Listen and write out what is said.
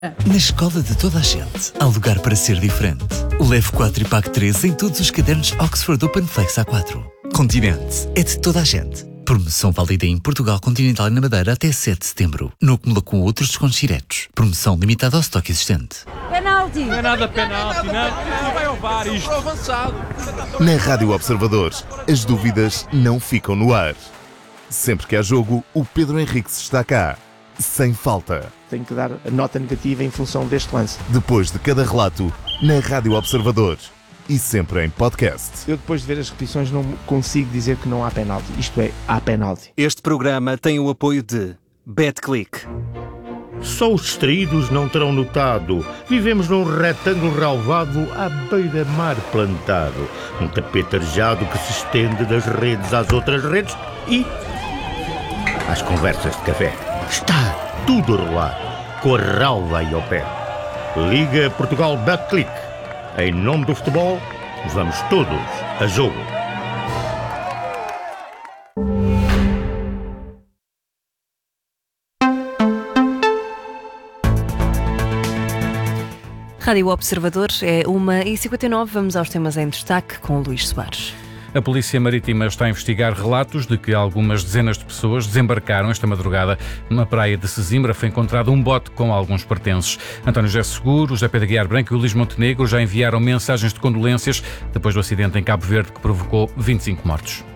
Na escola de toda a gente, há lugar para ser diferente. Leve 4 e pague 3 em todos os cadernos Oxford Open Flex A4. Continente é de toda a gente. Promoção válida em Portugal Continental e na Madeira até 7 de setembro. Não acumula com outros descontos diretos. Promoção limitada ao estoque existente. Penalti! Não é nada penalti, não vai ao VAR isto. Avançado. Na Rádio Observadores, as dúvidas não ficam no ar. Sempre que há jogo, o Pedro Henriques está cá. Sem falta. Tenho que dar a nota negativa em função deste lance. Depois de cada relato, na Rádio Observadores. E sempre em podcast. Eu depois de ver as repetições não consigo dizer que não há penalti. Isto é, há penalti. Este programa tem o apoio de BetClick. Só os distraídos não terão notado. Vivemos num retângulo relvado à beira-mar plantado. Um tapete arejado que se estende das redes às outras redes e às conversas de café. Está tudo a rolar, com a relva aí ao pé. Liga Portugal BetClick. Em nome do futebol, vamos todos a jogo. Rádio Observador é 1h59. Vamos aos temas em destaque com o Luís Soares. A Polícia Marítima está a investigar relatos de que algumas dezenas de pessoas desembarcaram esta madrugada numa praia de Sesimbra. Foi encontrado um bote com alguns pertences. António José Seguro, José Pedro Aguiar Branco e o Luís Montenegro já enviaram mensagens de condolências depois do acidente em Cabo Verde que provocou 25 mortos.